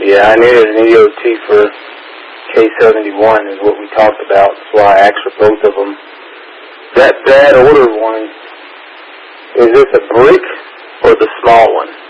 Yeah, I needed an EOT for K71 is what we talked about. That's why I asked for both of them. That order one, is this a brick or the small one?